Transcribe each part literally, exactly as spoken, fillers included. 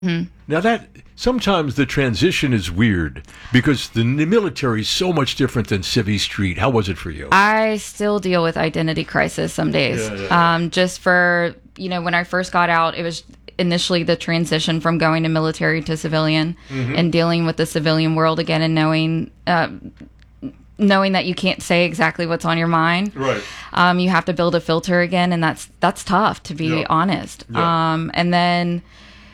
Mhm. Now that sometimes the transition is weird because the n- military is so much different than Civvy Street. How was it for you? I still deal with identity crisis some days. Yeah, yeah, yeah. Um, just for, you know, when I first got out, it was initially the transition from going to military to civilian Mm-hmm. and dealing with the civilian world again and knowing, uh, knowing that you can't say exactly what's on your mind. Right. Um, you have to build a filter again, and that's that's tough, to be Yeah. honest. Yeah. Um, and then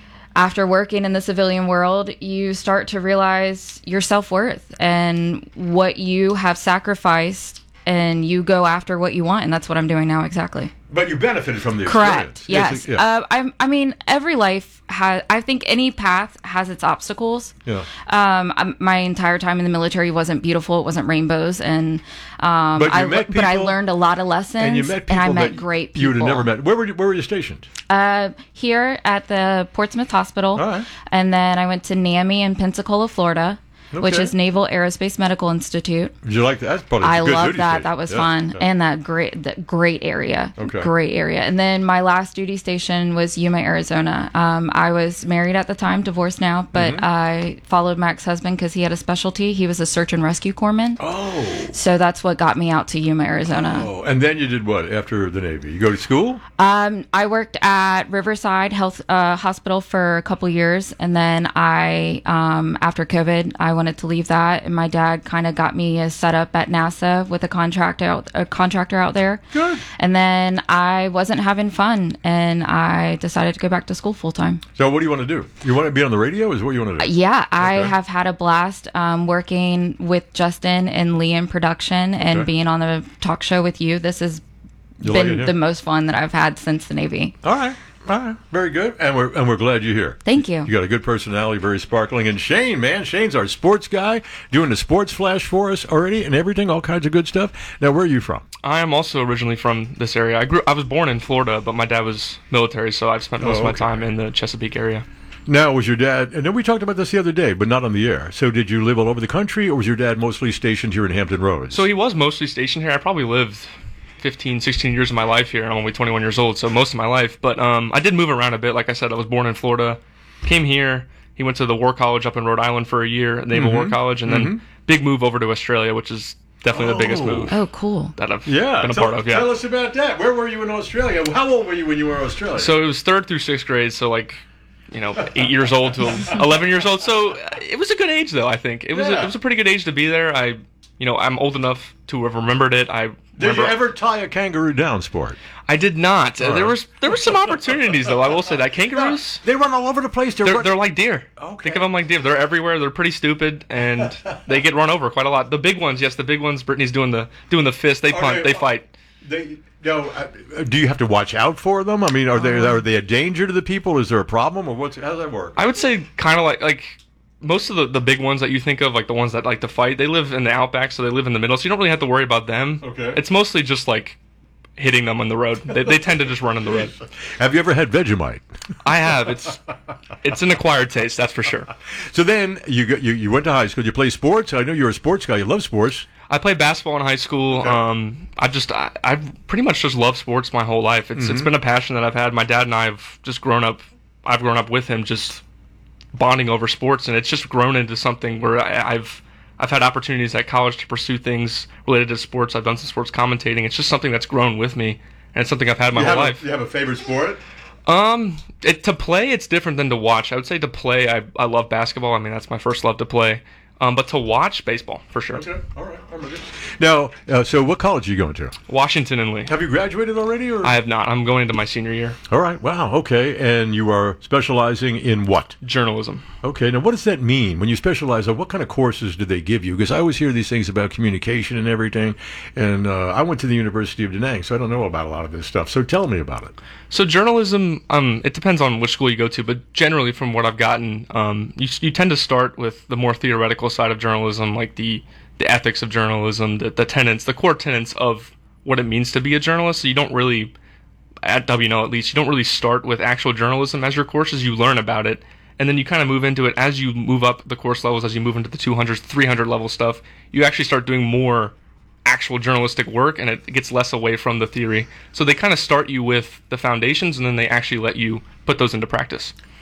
after working in the civilian world, you start to realize your self-worth and what you have sacrificed, and you go after what you want, and that's what I'm doing now exactly. But you benefited from the Correct. experience. Yes. yeah. Uh, I, I mean, every life has. I think any path has its obstacles. Yeah. Um, I'm- my entire time in the military wasn't beautiful. It wasn't rainbows, and um, But you I met but I people- learned a lot of lessons, and you met people I met that great people. you would have never met. Where were you, where were you stationed? Uh, here at the Portsmouth Hospital, All right. and then I went to NAMI in Pensacola, Florida, which Okay. is Naval Aerospace Medical Institute. Did you like that? That's probably I a good love duty that. station. That was Yeah, fun, yeah. and that great, that great area. Okay. Great area. And then my last duty station was Yuma, Arizona. Um, I was married at the time, divorced now, but Mm-hmm. I followed my ex-husband because he had a specialty. He was a search and rescue corpsman, Oh. so that's what got me out to Yuma, Arizona. Oh, and then you did what after the Navy? You go to school? Um, I worked at Riverside Health uh, Hospital for a couple years, and then I, um, after COVID, I wanted to leave that, and my dad kind of got me a setup at NASA with a contract out, a contractor out there. Good. And then I wasn't having fun, and I decided to go back to school full time. So what do you want to do? You want to be on the radio? Is what you want to do? Yeah, I Okay. have had a blast um, working with Justin and Lee in production, and Okay. being on the talk show with you. This has You like been it, yeah? the most fun that I've had since the Navy. All right. All right. Very good. And we're and we're glad you're here. Thank you. You got a good personality, very sparkling. And Shane, man, Shane's our sports guy, doing the sports flash for us already and everything, all kinds of good stuff. Now, where are you from? I am also originally from this area. I grew. I was born in Florida, but my dad was military, so I've spent most Oh, of my okay. time in the Chesapeake area. Now, was your dad, and then we talked about this the other day, but not on the air. So did you live all over the country, or was your dad mostly stationed here in Hampton Roads? So he was mostly stationed here. I probably lived fifteen, sixteen years of my life here. I'm only twenty-one years old, so most of my life. But um, I did move around a bit. Like I said, I was born in Florida, came here. He went to the War College up in Rhode Island for a year, Naval War College, and then big move over to Australia, which is definitely the biggest Mm-hmm. Oh. move Oh, cool. that I've yeah, been a tell, part of. Yeah. tell us about that. Where were you in Australia? How old were you when you were in Australia? So it was third through sixth grade, so like, you know, eight years old to eleven years old. So uh, it was a good age, though. I think it was Yeah. a, it was a pretty good age to be there. I, you know, I'm old enough to have remembered it. I did remember, you ever tie a kangaroo down, Sport? I did not. Uh, All there right. was there were some opportunities, though. I will say that kangaroos. They run all over the place. They're, They're, run- they're like deer. Okay. Think of them like deer. They're everywhere. They're pretty stupid, and they get run over quite a lot. The big ones, yes, the big ones. Brittany's doing the doing the fist. They punt. Okay, They well- fight. They, no, uh, do you have to watch out for them? I mean, are they Uh-huh. are they a danger to the people? Is there a problem, or what's how does that work? I would say kind of like like most of the, the big ones that you think of, like the ones that like to fight, they live in the outback, so they live in the middle, so you don't really have to worry about them. Okay. It's mostly just like hitting them on the road. They, they tend to just run on the road. Have you ever had Vegemite? I have. It's it's an acquired taste, that's for sure. So then you got, you you went to high school. You play sports. I know you're a sports guy. You love sports. I played basketball in high school. Okay. Um, I just I, I've pretty much just loved sports my whole life. It's Mm-hmm. it's been a passion that I've had. My dad and I have just grown up. I've grown up with him, just bonding over sports, and it's just grown into something where I, I've I've had opportunities at college to pursue things related to sports. I've done some sports commentating. It's just something that's grown with me, and it's something I've had my you whole have life. A, you have a favorite sport? Um, it, to play, it's different than to watch. I would say to play, I I love basketball. I mean, that's my first love to play. Um, but to watch baseball for sure. Okay, all right. I'm with it. Now, uh, so what college are you going to? Washington and Lee. Have you graduated already? Or I have not. I'm going into my senior year. all right. Wow. Okay. And you are specializing in what? Journalism. Okay. Now, what does that mean when you specialize? uh, What kind of courses do they give you? Because I always hear these things about communication and everything. And uh, I went to the University of Da Nang, so I don't know about a lot of this stuff. So tell me about it. So journalism, um, it depends on which school you go to, but generally from what I've gotten, um, you, you tend to start with the more theoretical side of journalism, like the, the ethics of journalism, the, the tenets, the core tenets of what it means to be a journalist. So you don't really, at W N L at least, you don't really start with actual journalism as your courses. You learn about it, and then you kind of move into it as you move up the course levels, as you move into the two hundred, three hundred level stuff. You actually start doing more actual journalistic work, and it gets less away from the theory. So they kind of start you with the foundations, and then they actually let you put those into practice.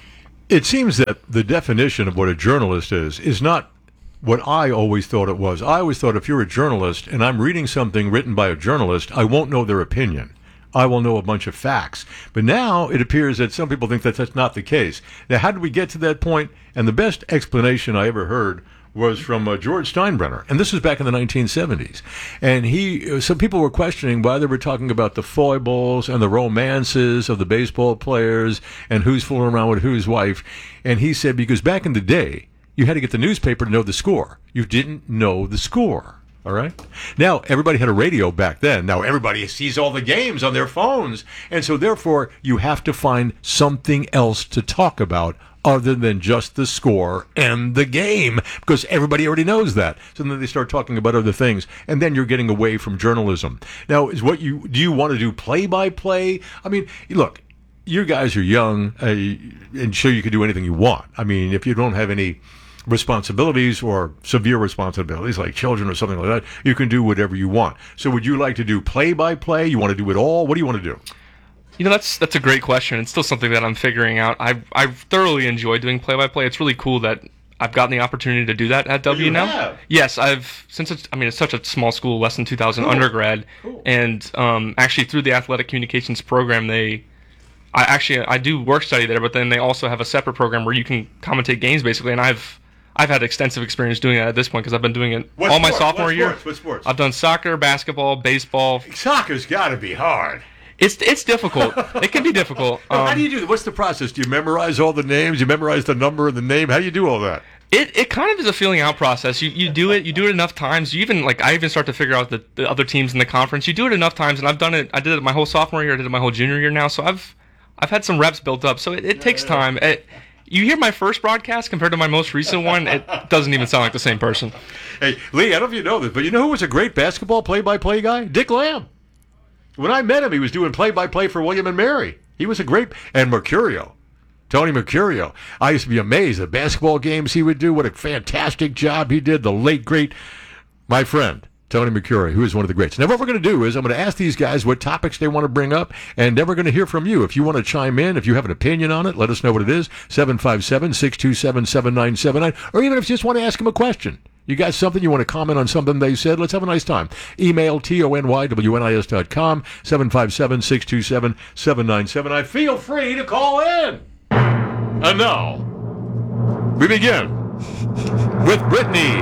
It seems that the definition of what a journalist is is not what I always thought it was. I always thought if you're a journalist and I'm reading something written by a journalist, I won't know their opinion. I will know a bunch of facts. But now it appears that some people think that that's not the case. Now, how did we get to that point? And the best explanation I ever heard was from uh, George Steinbrenner, and this was back in the nineteen seventies. And he, some people were questioning why they were talking about the foibles and the romances of the baseball players and who's fooling around with whose wife. And he said, because back in the day, you had to get the newspaper to know the score. You didn't know the score. All right. Now, everybody had a radio back then. Now, everybody sees all the games on their phones. And so, therefore, you have to find something else to talk about other than just the score and the game, because everybody already knows that. So then they start talking about other things, and then you're getting away from journalism. Now, is what you do you want to do play-by-play? I mean, look, you guys are young, uh, and sure you can do anything you want. I mean, if you don't have any responsibilities or severe responsibilities like children or something like that, you can do whatever you want. So would you like to do play-by-play? You want to do it all? What do you want to do? You know, that's that's a great question. It's still something that I'm figuring out. I I thoroughly enjoy doing play-by-play. It's really cool that I've gotten the opportunity to do that at W you now. Have. Yes, I've since it's I mean it's such a small school, less than two thousand Cool. undergrad, Cool. and um, actually through the athletic communications program, they I actually I do work study there, but then they also have a separate program where you can commentate games basically, and I've I've had extensive experience doing that at this point because I've been doing it What all my sport? sophomore What year. sports? What sports? I've done soccer, basketball, baseball. Soccer's got to be hard. It's it's difficult. It can be difficult. Um, How do you do that? What's the process? Do you memorize all the names? You memorize the number and the name? How do you do all that? It it kind of is a feeling out process. You you do it you do it enough times. You even like I even start to figure out the, the other teams in the conference. You do it enough times, and I've done it. I did it my whole sophomore year. I did it my whole junior year now. So I've I've had some reps built up. So it, it takes time. It, you hear my first broadcast compared to my most recent one. It doesn't even sound like the same person. Hey, Lee, I don't know if you know this, but you know who was a great basketball play-by-play guy? Dick Lamb. When I met him, he was doing play-by-play for William and Mary. He was a great... And Mercurio. Tony Mercurio. I used to be amazed at basketball games he would do. What a fantastic job he did. The late, great, my friend, Tony Mercurio, who is one of the greats. Now, what we're going to do is I'm going to ask these guys what topics they want to bring up, and then we're going to hear from you. If you want to chime in, if you have an opinion on it, let us know what it is, seven five seven, six two seven, seven nine seven nine, or even if you just want to ask them a question. You got something, you want to comment on something they said, let's have a nice time. Email T O N Y W N I S dot com, seven five seven, six two seven, seven nine seven nine. Feel free to call in. And now, we begin with Brittany.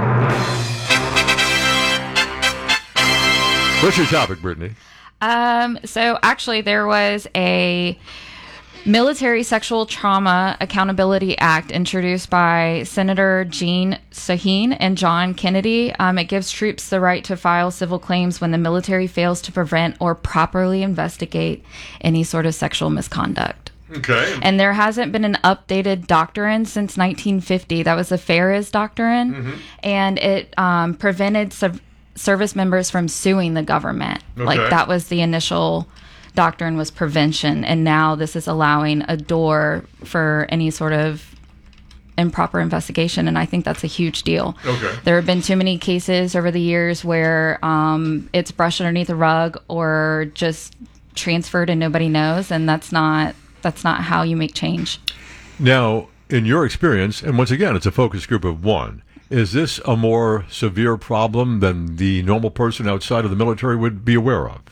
What's your topic, Brittany? Um, so actually there was a Military Sexual Trauma Accountability Act introduced by Senator Jean Sahin and John Kennedy. Um, it gives troops the right to file civil claims when the military fails to prevent or properly investigate any sort of sexual misconduct. Okay. And there hasn't been an updated doctrine since nineteen fifty. That was the Ferris Doctrine. Mm-hmm. And it um, prevented sub- service members from suing the government. Okay. Like that was the initial doctrine, was prevention, and now this is allowing a door for any sort of improper investigation, and I think that's a huge deal. Okay. There have been too many cases over the years where um, it's brushed underneath the rug or just transferred and nobody knows, and that's not that's not how you make change. Now, in your experience, and once again, it's a focus group of one, is this a more severe problem than the normal person outside of the military would be aware of?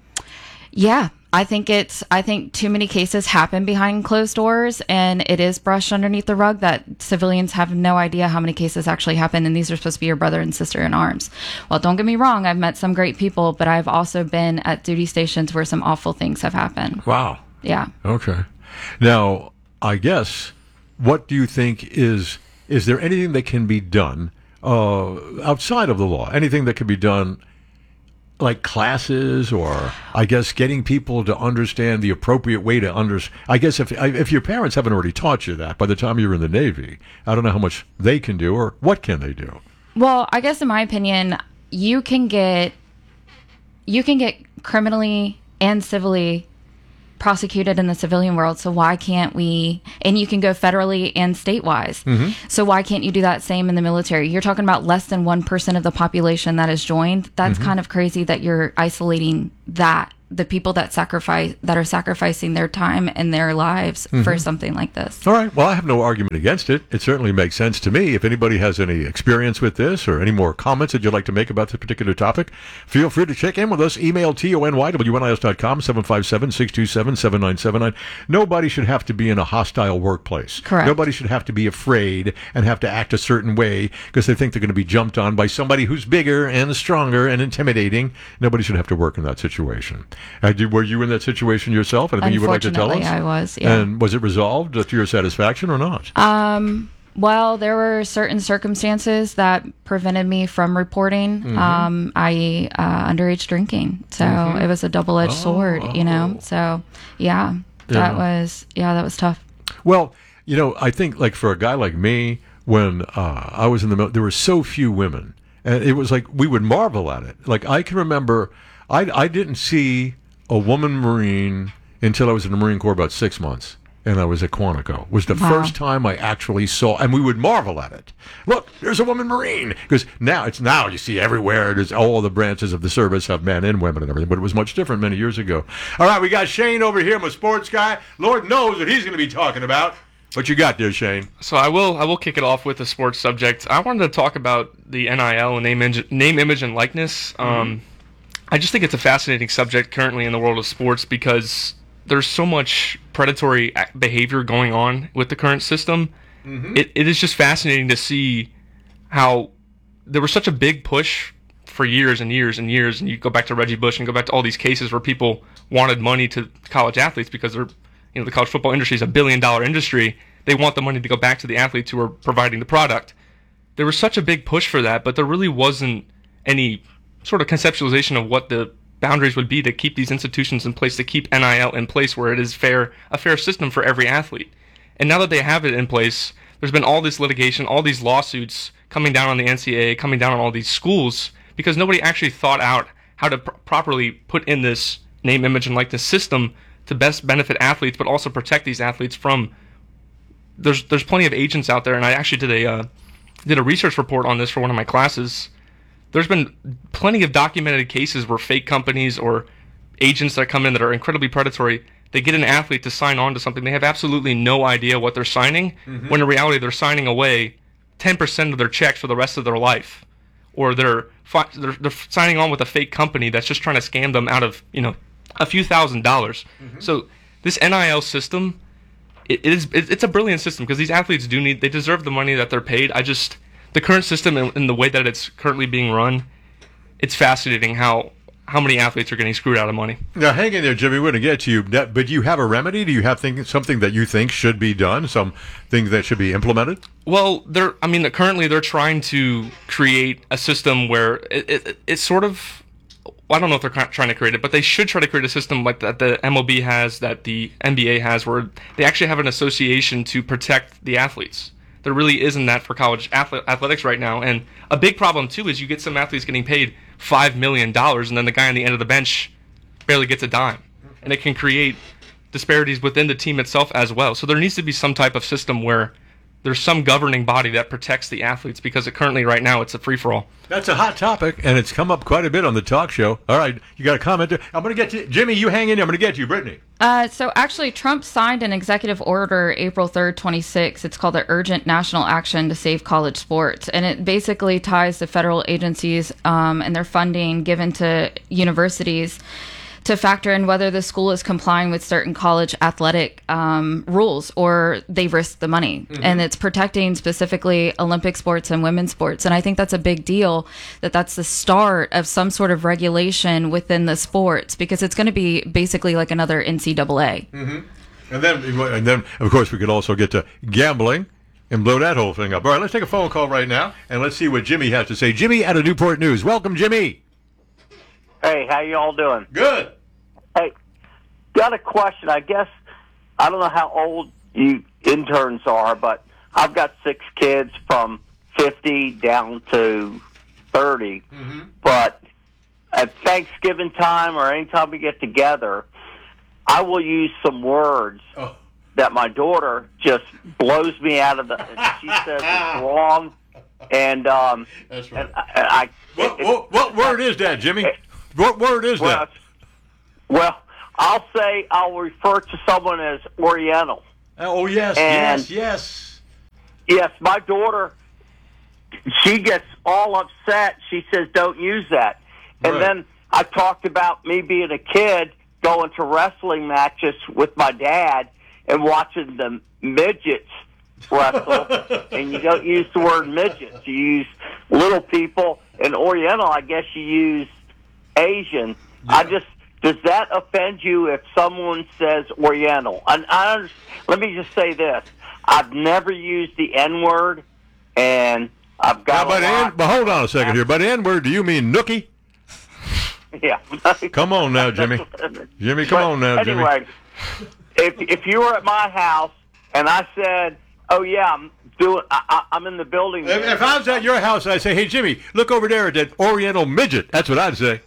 Yeah, I think it's, I think too many cases happen behind closed doors, and it is brushed underneath the rug that civilians have no idea how many cases actually happen, and these are supposed to be your brother and sister in arms. Well, don't get me wrong, I've met some great people, but I've also been at duty stations where some awful things have happened. Wow. Yeah. Okay. Now, I guess, what do you think is, is there anything that can be done uh, outside of the law? Anything that can be done, like classes, or I guess getting people to understand the appropriate way to understand? I guess if if your parents haven't already taught you that by the time you're in the Navy, I don't know how much they can do, or what can they do? Well, I guess in my opinion, you can get you can get criminally and civilly prosecuted in the civilian world, so why can't we? And you can go federally and state-wise. Mm-hmm. So why can't you do that same in the military? You're talking about less than one percent of the population that has joined. That's mm-hmm. kind of crazy that you're isolating that the people that sacrifice that are sacrificing their time and their lives mm-hmm. for something like this. All right. Well, I have no argument against it. It certainly makes sense to me. If anybody has any experience with this or any more comments that you'd like to make about this particular topic, feel free to check in with us. Email tony, W N I S dot com, seven five seven, six two seven, seven nine seven nine. Nobody should have to be in a hostile workplace. Correct. Nobody should have to be afraid and have to act a certain way because they think they're going to be jumped on by somebody who's bigger and stronger and intimidating. Nobody should have to work in that situation. Uh, did, were you in that situation yourself? Anything you would like to tell us? Unfortunately, I was, yeah. And was it resolved to your satisfaction or not? Um, well, there were certain circumstances that prevented me from reporting. Mm-hmm. Um, I E, uh, underage drinking. So mm-hmm. it was a double-edged oh, sword, you know? So, yeah, that yeah. was, yeah, that was tough. Well, you know, I think, like, for a guy like me, when uh, I was in the military, there were so few women. And it was like, we would marvel at it. Like, I can remember, I, I didn't see a woman Marine until I was in the Marine Corps about six months. And I was at Quantico. It was the wow. first time I actually saw, and we would marvel at it. Look, there's a woman Marine. Because now, it's now you see everywhere, there's all the branches of the service have men and women and everything. But it was much different many years ago. All right, we got Shane over here. I'm a sports guy. Lord knows what he's going to be talking about. What you got there, Shane? So I will I will kick it off with a sports subject. I wanted to talk about the N I L and name, name image, and likeness. Mm-hmm. Um, I just think it's a fascinating subject currently in the world of sports because there's so much predatory behavior going on with the current system. Mm-hmm. It it is just fascinating to see how there was such a big push for years and years and years. And you go back to Reggie Bush and go back to all these cases where people wanted money to college athletes because they're, you know, the college football industry is a billion dollar industry. They want the money to go back to the athletes who are providing the product. There was such a big push for that, but there really wasn't any sort of conceptualization of what the boundaries would be to keep these institutions in place, to keep N I L in place where it is fair, a fair system for every athlete. And now that they have it in place, there's been all this litigation, all these lawsuits coming down on the N C double A, coming down on all these schools, because nobody actually thought out how to pr- properly put in this name, image, and likeness system to best benefit athletes, but also protect these athletes from. There's there's plenty of agents out there, and I actually did a uh, did a research report on this for one of my classes. There's been plenty of documented cases where fake companies or agents that come in that are incredibly predatory, they get an athlete to sign on to something. They have absolutely no idea what they're signing, mm-hmm. when in reality they're signing away ten percent of their checks for the rest of their life. Or they're, fi- they're they're signing on with a fake company that's just trying to scam them out of, you know, a few thousand dollars. Mm-hmm. So this N I L system, it, it is it, it's a brilliant system because these athletes do need, they deserve the money that they're paid. I just... The current system and, and the way that it's currently being run, it's fascinating how how many athletes are getting screwed out of money. Now, hang in there, Jimmy. We're going to get to you. But do you have a remedy? Do you have think, something that you think should be done? Some things that should be implemented? Well, they're. I mean, currently they're trying to create a system where it, it, it's sort of. I don't know if they're trying to create it, but they should try to create a system like that the M L B has, that the N B A has, where they actually have an association to protect the athletes. There really isn't that for college athletics right now. And a big problem, too, is you get some athletes getting paid five million dollars, and then the guy on the end of the bench barely gets a dime. And it can create disparities within the team itself as well. So there needs to be some type of system where there's some governing body that protects the athletes, because it currently right now it's a free-for-all. That's a hot topic, and it's come up quite a bit on the talk show. All right, you got a comment there? I'm going to get to Jimmy. You hang in there. I'm going to get to you, Brittany. Uh, so actually, Trump signed an executive order April third, twenty-six. It's called the Urgent National Action to Save College Sports, and it basically ties the federal agencies um, and their funding given to universities to factor in whether the school is complying with certain college athletic um, rules, or they risk the money. Mm-hmm. And it's protecting specifically Olympic sports and women's sports. And I think that's a big deal, that that's the start of some sort of regulation within the sports, because it's going to be basically like another N C double A. Mm-hmm. And then, and then, of course, we could also get to gambling and blow that whole thing up. All right, let's take a phone call right now, and let's see what Jimmy has to say. Jimmy out of Newport News. Welcome, Jimmy. Hey, how you all doing? Good. Hey, got a question. I guess, I don't know how old you interns are, but I've got six kids from fifty down to thirty. Mm-hmm. But at Thanksgiving time or anytime we get together, I will use some words oh. that my daughter just blows me out of the... She says it's wrong. And, um... That's right. And I, I, what, it, what, what word is that, Jimmy? It, what word is well, that? Well, I'll say I'll refer to someone as Oriental. Oh, yes, And- yes, yes. Yes, my daughter, she gets all upset. She says, don't use that. And Right. then I talked about me being a kid going to wrestling matches with my dad and watching the midgets wrestle. And you don't use the word midgets. You use little people. And Oriental, I guess you use Asian. I just, does that offend you if someone says Oriental? And I under, let me just say this. I've never used the N-word, and I've Now, got by a the lot. N, but hold on a second here. By the N-word, do you mean nookie? Yeah. Come on now, Jimmy. Jimmy, come But on now, Jimmy. anyway, if if you were at my house and I said, "Oh yeah, I'm doing, I, I, I'm in the building," If, if I was at your house, I'd say, hey, Jimmy, look over there at that Oriental midget. That's what I'd say.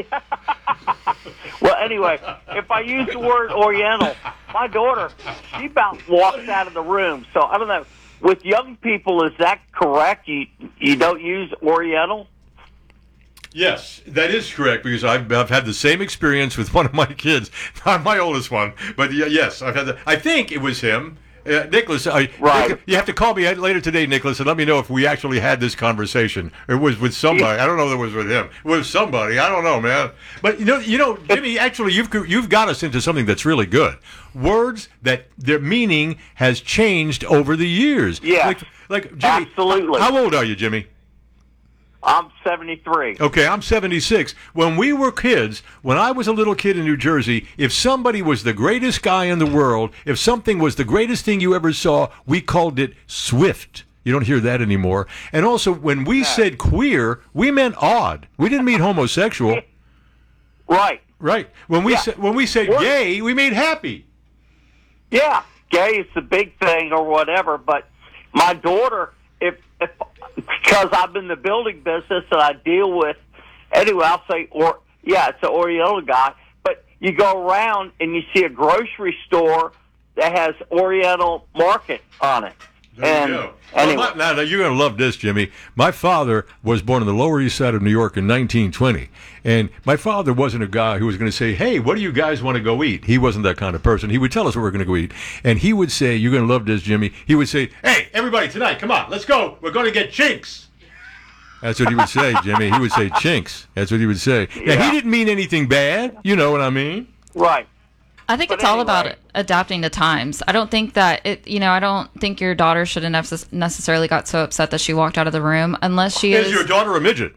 well, anyway, if I use the word Oriental, my daughter, she about walks out of the room. So I don't know. With young people, is that correct? You you don't use Oriental? Yes, that is correct, because I've, I've had the same experience with one of my kids, not my oldest one, but y- yes, I've had the, I think it was him. Uh, Nicholas, I, Right. Nic- you have to call me later today, Nicholas, and let me know if we actually had this conversation. It was with somebody. I don't know if it was with him. It was somebody. I don't know, man. But you know, you know, Jimmy, actually, you've you've got us into something that's really good. Words that their meaning has changed over the years. Yeah. Like, like Jimmy. Absolutely. How old are you, Jimmy? I'm seventy-three. Okay, I'm seventy-six. When we were kids, when I was a little kid in New Jersey, if somebody was the greatest guy in the world, if something was the greatest thing you ever saw, we called it swift. You don't hear that anymore. And also, when we said queer, we meant odd. We didn't mean homosexual. Right. Right. When we Yeah. said when we said What? gay, we mean happy. Yeah, gay is the big thing or whatever. But my daughter, if if because I'm in the building business and I deal with, anyway, I'll say, or yeah, it's an Oriental guy. But you go around and you see a grocery store that has Oriental Market on it. There and you go. anyway, Well, my- now, now, you're going to love this, Jimmy. My father was born on the Lower East Side of New York in nineteen twenty. And my father wasn't a guy who was going to say, hey, what do you guys want to go eat? He wasn't that kind of person. He would tell us what we're going to go eat. And he would say, you're going to love this, Jimmy. He would say, hey, everybody, tonight, come on, let's go. We're going to get chinks. That's what he would say, Jimmy. He would say chinks. That's what he would say. Now, Yeah. he didn't mean anything bad. You know what I mean? right. I think But it's all about anyway. adapting to times. I don't think that it, you know, I don't think your daughter should have necess- necessarily got so upset that she walked out of the room unless she Is is. your daughter a midget?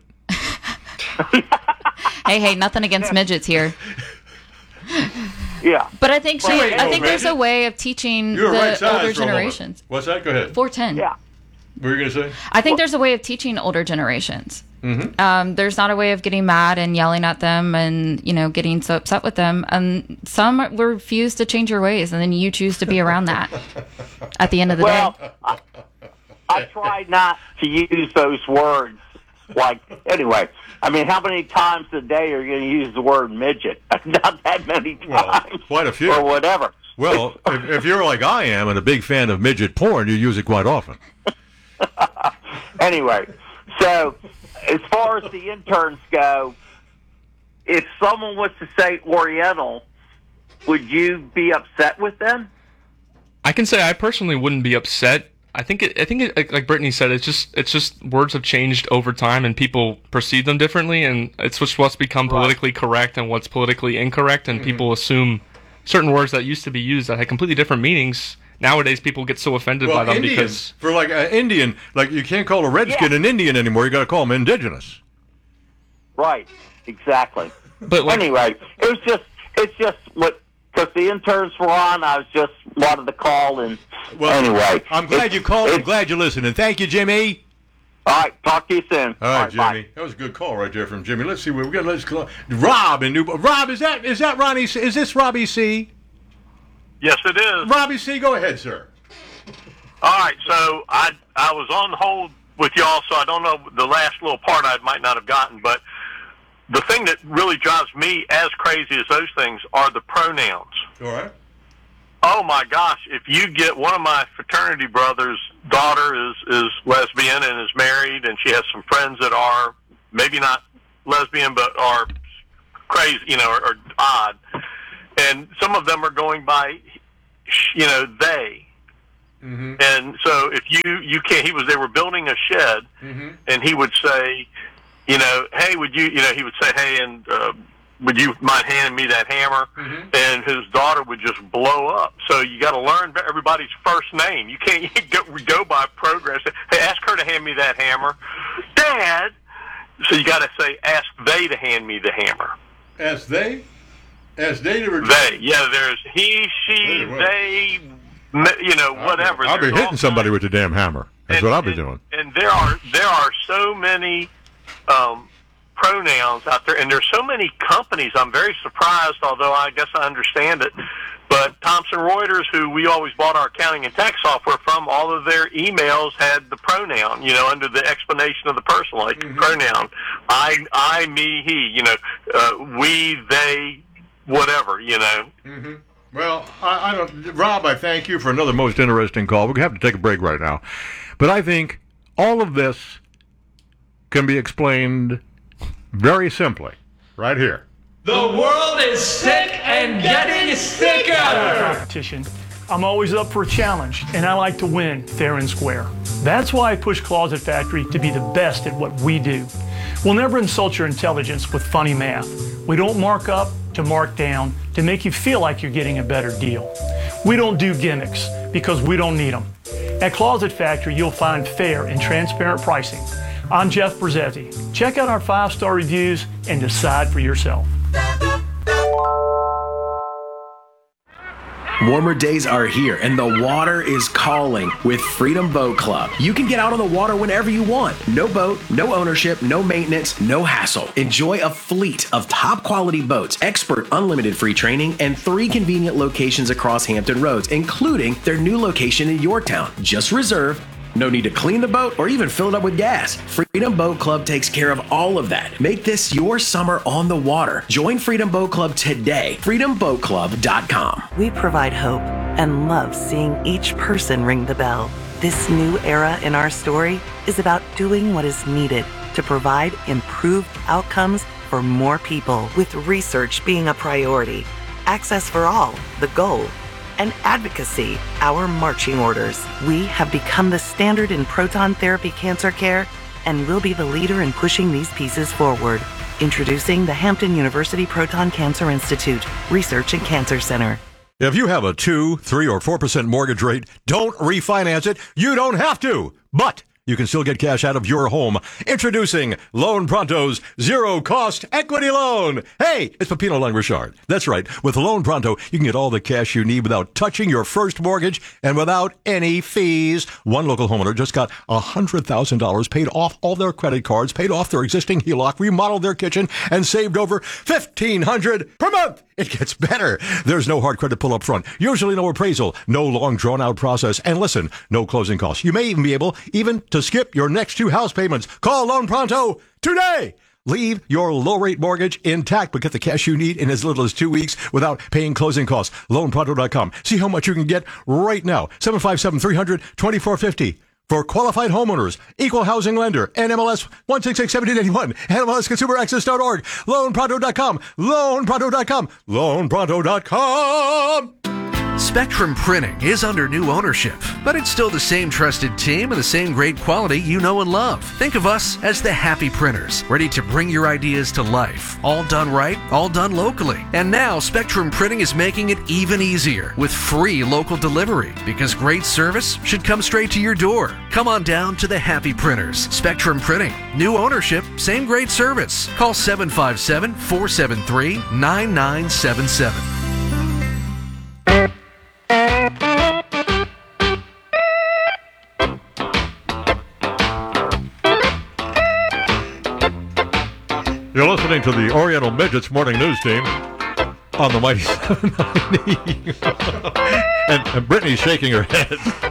Hey, hey, nothing against midgets here. Yeah. But I think she, Right. I think Oh, there's a midget. way of teaching You're the right size older for a moment. generations. What's that? Go ahead. four ten. Yeah. What were you going to say? I think there's a way of teaching older generations. Mm-hmm. Um, there's not a way of getting mad and yelling at them and, you know, getting so upset with them. And some refuse to change your ways, and then you choose to be around that at the end of the Well, day. I, I try not to use those words. Like, anyway, I mean, how many times a day are you going to use the word midget? Not that many Well, times. quite a few. Or whatever. Well, if, if you're like I am and a big fan of midget porn, you use it quite often. Anyway, so as far as the interns go, if someone was to say Oriental, would you be upset with them? I can say I personally wouldn't be upset. I think it, I think it, like- like Brittany said, it's just it's just words have changed over time and people perceive them differently, and it's just what's become politically correct and what's politically incorrect, and people assume certain words that used to be used that had completely different meanings. Nowadays, people get so offended by them Indians, because for like an Indian, like you can't call a redskin Yeah. an Indian anymore. You got to call them indigenous. Right, exactly. but like Anyway, it was just, it's just what, because the interns were on, I was just wanted to call and, Well, anyway. I'm glad it's- you called. I'm it's- glad you listened, and thank you, Jimmy. All right, talk to you soon. All right, bye. Jimmy. That was a good call right there from Jimmy. Let's see where we got. Let's call Rob in New. Rob, is that is that Ronnie? C? Is this Robbie C? Yes, it is. Robbie C. Go ahead, sir. All right, so I I was on hold with y'all, so I don't know the last little part I might not have gotten, but the thing that really drives me as crazy as those things are the pronouns. All right. Oh my gosh, if you get one of my fraternity brothers' daughter is is lesbian and is married, and she has some friends that are maybe not lesbian but are crazy, you know, or, or odd. And some of them are going by, you know, they. Mm-hmm. And so if you, you can't, he was, they were building a shed, mm-hmm. and he would say, you know, hey, would you, you know, he would say, hey, and, uh, would you mind handing me that hammer? Mm-hmm. And his daughter would just blow up. So you got to learn everybody's first name. You can't you go, go by progress. Hey, ask her to hand me that hammer. Dad. So you got to say, ask they to hand me the hammer. Ask they? Ask they to They. Yeah, there's he, she, they, you know, whatever. I'll be, I'll be hitting somebody with the damn hammer. That's and, what I'll be and, doing. And there are there are so many um, pronouns out there, and there's so many companies. I'm very surprised, although I guess I understand it. But Thomson Reuters, who we always bought our accounting and tax software from, all of their emails had the pronoun, you know, under the explanation of the person, like mm-hmm. pronoun, I, I, me, he, you know, uh, we, they, whatever, you know. Mm-hmm. Well, I, I don't, Rob, I thank you for another most interesting call. We have to take a break right now, but I think all of this can be explained very simply, right here. The world is sick and getting sicker. Competition. I'm always up for a challenge, and I like to win fair and square. That's why I push Closet Factory to be the best at what we do. We'll never insult your intelligence with funny math. We don't mark up to mark down to make you feel like you're getting a better deal. We don't do gimmicks because we don't need them. At Closet Factory, you'll find fair and transparent pricing. I'm Jeff Brzezzi. Check out our five-star reviews and decide for yourself. Warmer days are here and the water is calling with Freedom Boat Club. You can get out on the water whenever you want. No boat, no ownership, no maintenance, no hassle. Enjoy a fleet of top quality boats, expert unlimited free training, and three convenient locations across Hampton Roads, including their new location in Yorktown. Just reserve. No need to clean the boat or even fill it up with gas. Freedom Boat Club takes care of all of that. Make this your summer on the water. Join Freedom Boat Club today. freedom boat club dot com. We provide hope and love seeing each person ring the bell. This new era in our story is about doing what is needed to provide improved outcomes for more people, with research being a priority, access for all, the goal, and advocacy, our marching orders. We have become the standard in proton therapy cancer care, and will be the leader in pushing these pieces forward. Introducing the Hampton University Proton Cancer Institute Research and Cancer Center. If you have a two, three, or four percent mortgage rate, don't refinance it. You don't have to, but you can still get cash out of your home. Introducing Loan Pronto's zero-cost equity loan. Hey, it's Pepino Lang-Richard. That's right. With Loan Pronto, you can get all the cash you need without touching your first mortgage and without any fees. One local homeowner just got one hundred thousand dollars, paid off all their credit cards, paid off their existing H E L O C, remodeled their kitchen, and saved over fifteen hundred dollars per month. It gets better. There's no hard credit pull up front, usually no appraisal, no long drawn-out process, and listen, no closing costs. You may even be able even to skip your next two house payments. Call Loan Pronto today. Leave your low-rate mortgage intact, but get the cash you need in as little as two weeks without paying closing costs. loan pronto dot com. See how much you can get right now. seven five seven, three hundred, twenty-four fifty. For qualified homeowners, equal housing lender, N M L S one six six, one seven eight one, N M L S consumer access dot org, loan pronto dot com, loan pronto dot com, loan pronto dot com. Spectrum Printing is under new ownership, but it's still the same trusted team and the same great quality you know and love. Think of us as the Happy Printers, ready to bring your ideas to life. All done right, all done locally. And now Spectrum Printing is making it even easier with free local delivery, because great service should come straight to your door. Come on down to the Happy Printers. Spectrum Printing. New ownership, same great service. Call seven five seven, four seven three, nine nine seven seven. You're listening to the Oriental Midgets Morning News Team on the Mighty seven ninety. and, and Brittany's shaking her head.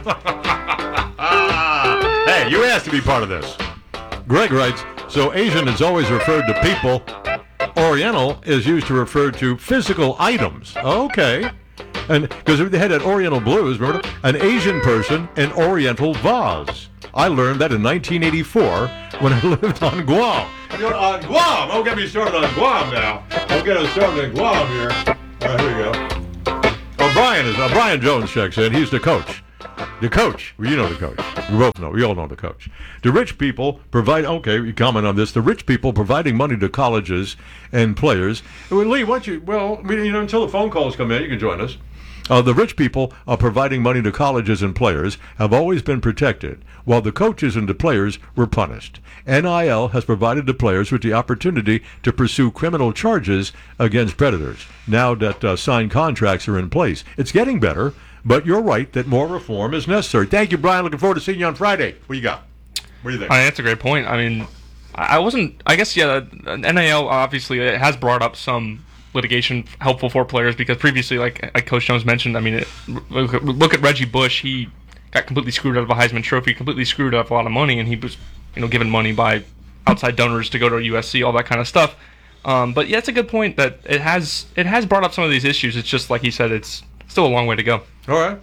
Hey, you asked to be part of this. Greg writes, so Asian is always referred to people. Oriental is used to refer to physical items. Okay. And because they had that Oriental blues, remember? An Asian person, an Oriental vase. I learned that in nineteen eighty-four when I lived on Guam. You know, on Guam! Don't get me started on Guam now. Don't get us started on Guam here. All right, here we go. Oh, Brian is uh, Brian Jones checks in. He's the coach. The coach. Well, you know the coach. We both know. We all know the coach. The rich people provide. Okay, you comment on this. The rich people providing money to colleges and players. Well, Lee, why don't you? Well, we, you know, until the phone calls come in, you can join us. Uh, the rich people are providing money to colleges and players have always been protected, while the coaches and the players were punished. N I L has provided the players with the opportunity to pursue criminal charges against predators, now that uh, signed contracts are in place. It's getting better, but you're right that more reform is necessary. Thank you, Brian. Looking forward to seeing you on Friday. What do you got? What do you think? I mean, that's a great point. I mean, I wasn't, I guess, yeah, N I L obviously it has brought up some litigation helpful for players because previously, like, like Coach Jones mentioned, I mean, it, look, look at Reggie Bush. He got completely screwed out of a Heisman Trophy, completely screwed out of a lot of money, and he was, you know, given money by outside donors to go to U S C, all that kind of stuff. Um, but yeah, it's a good point that it has it has brought up some of these issues. It's just like he said, it's still a long way to go. All right.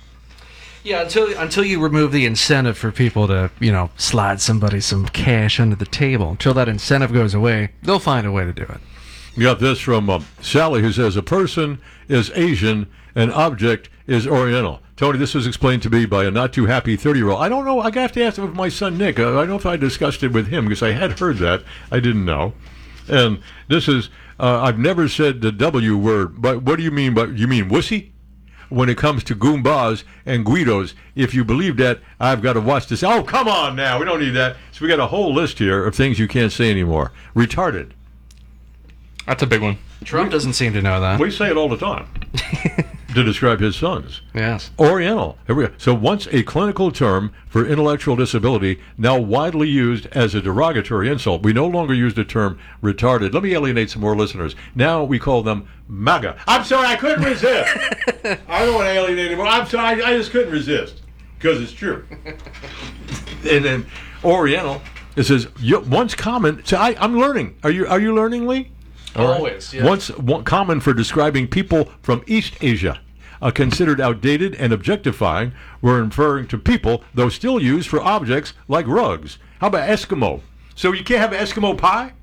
Yeah, until until you remove the incentive for people to, you know, slide somebody some cash under the table, until that incentive goes away, they'll find a way to do it. You got this from um, Sally, who says, a person is Asian, an object is Oriental. Tony, this was explained to me by a not-too-happy thirty-year-old. I don't know. I have to ask with my son, Nick. Uh, I don't know if I discussed it with him, because I had heard that. I didn't know. And this is, uh, I've never said the W word, but what do you mean? But you mean wussy? When it comes to Goombas and Guidos, if you believe that, I've got to watch this. Oh, come on now. We don't need that. So we got a whole list here of things you can't say anymore. Retarded. That's a big one. Trump doesn't seem to know that. We say it all the time to describe his sons. Yes. Oriental. Here we go. So once a clinical term for intellectual disability, now widely used as a derogatory insult. We no longer use the term retarded. Let me alienate some more listeners. Now we call them MAGA. I'm sorry, I couldn't resist. I don't want to alienate anymore. I'm sorry, I, I just couldn't resist. Because it's true. And then Oriental, it says, once common. So I, I'm learning. Are you, are you learning, Lee? All Always, right. Yeah. Once one, common for describing people from East Asia, uh, considered outdated and objectifying, were referring to people, though still used for objects like rugs. How about Eskimo? So you can't have Eskimo pie?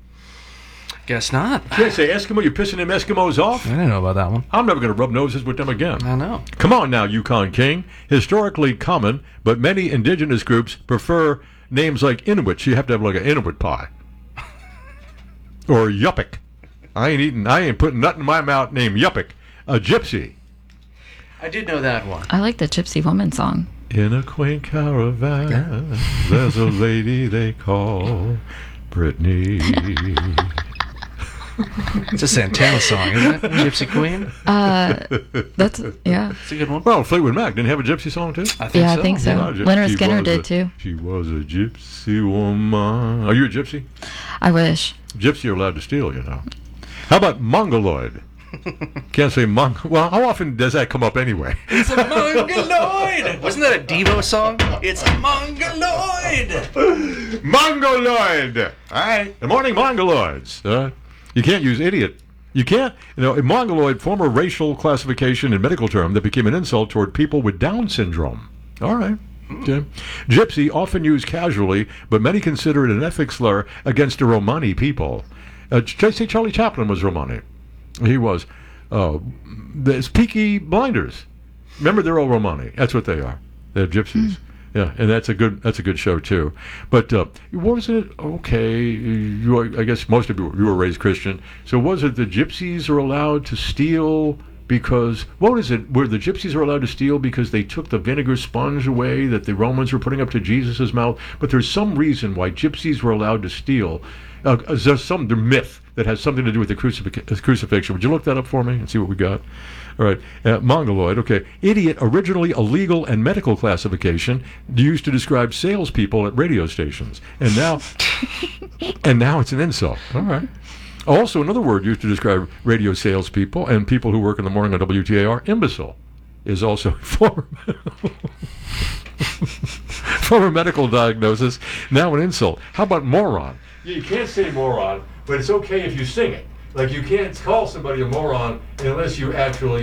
Guess not. You can't say Eskimo. You're pissing them Eskimos off? I didn't know about that one. I'm never going to rub noses with them again. I know. Come on now, Yukon King. Historically common, but many indigenous groups prefer names like Inuit. So you have to have like an Inuit pie. Or Yupik. I ain't eating, I ain't putting nothing in my mouth named Yupik. A gypsy. I did know that one. I like the Gypsy Woman song. In a quaint caravan, yeah. There's a lady they call Brittany. It's a Santana song, isn't it? Gypsy Queen? Uh, that's, yeah. It's a good one. Well, Fleetwood Mac didn't have a gypsy song, too? I think yeah, so. I think so. Yeah, Leonard she Skinner did, a, too. She was a gypsy woman. Are you a gypsy? I wish. Gypsy are allowed to steal, you know. How about mongoloid? Can't say mong. Well, how often does that come up anyway? It's a mongoloid. Wasn't that a Devo song? It's a mongoloid. Mongoloid. All right. Good morning, mongoloids. Uh, you can't use idiot. You can't. You know, a mongoloid, former racial classification and medical term that became an insult toward people with Down syndrome. All right. Okay. Gypsy, often used casually, but many consider it an ethnic slur against the Romani people. Uh, J. Charlie Chaplin was Romani. He was. Uh, there's Peaky Blinders. Remember, they're all Romani. That's what they are. They're gypsies. Mm. Yeah, and that's a good that's a good show too. But uh, what was it? Okay, you, I guess most of you, you were raised Christian. So was it the gypsies are allowed to steal because what is it? Where the gypsies are allowed to steal because they took the vinegar sponge away that the Romans were putting up to Jesus' mouth? But there's some reason why gypsies were allowed to steal. Uh, there's some the myth that has something to do with the crucif- crucifixion. Would you look that up for me and see what we got? All right. Uh, mongoloid. Okay. Idiot, originally a legal and medical classification used to describe salespeople at radio stations. And now, and now it's an insult. All right. Also, another word used to describe radio salespeople and people who work in the morning on W T A R, imbecile, is also former, former medical diagnosis, now an insult. How about moron? You can't say moron, but it's okay if you sing it. Like, you can't call somebody a moron unless you actually